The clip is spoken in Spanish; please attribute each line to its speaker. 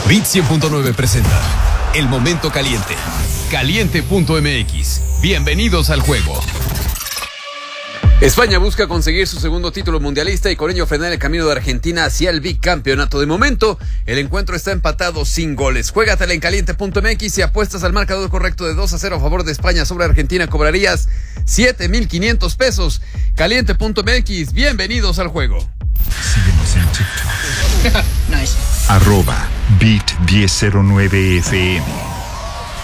Speaker 1: Bit 100.9 presenta El Momento Caliente. Caliente.mx. Bienvenidos al juego.
Speaker 2: España busca conseguir su segundo título mundialista y con ello frenar el camino de Argentina hacia el bicampeonato. De momento, el encuentro está empatado sin goles. Juégatela en Caliente.mx y apuestas al marcador correcto de 2-0 a favor de España sobre Argentina. Cobrarías 7,500 pesos. Caliente.mx, bienvenidos al juego.
Speaker 3: Síguenos en TikTok.
Speaker 4: Nice.
Speaker 3: @Bit1009FM.